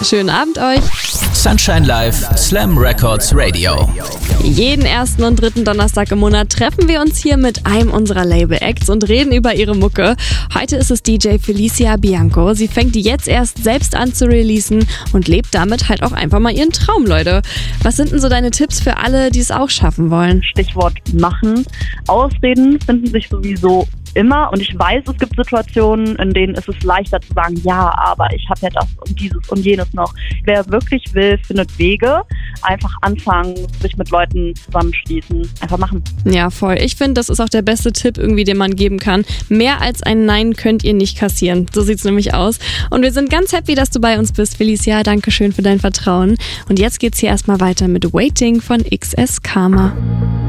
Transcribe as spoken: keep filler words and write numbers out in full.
Schönen Abend euch. Sunshine Live, Slam Records Radio. Jeden ersten und dritten Donnerstag im Monat treffen wir uns hier mit einem unserer Label-Acts und reden über ihre Mucke. Heute ist es D J Felicia Bianco. Sie fängt jetzt erst selbst an zu releasen und lebt damit halt auch einfach mal ihren Traum, Leute. Was sind denn so deine Tipps für alle, die es auch schaffen wollen? Stichwort machen. Ausreden finden sich sowieso immer, und ich weiß, es gibt Situationen, in denen ist es leichter zu sagen, ja, aber ich habe ja das und dieses und jenes noch. Wer wirklich will, findet Wege. Einfach anfangen, sich mit Leuten zusammenschließen, einfach machen. Ja, voll. Ich finde, das ist auch der beste Tipp irgendwie, den man geben kann. Mehr als ein Nein könnt ihr nicht kassieren. So sieht's nämlich aus. Und wir sind ganz happy, dass du bei uns bist, Felicia. Dankeschön für dein Vertrauen. Und jetzt geht's hier erstmal weiter mit Waiting von X S Karma.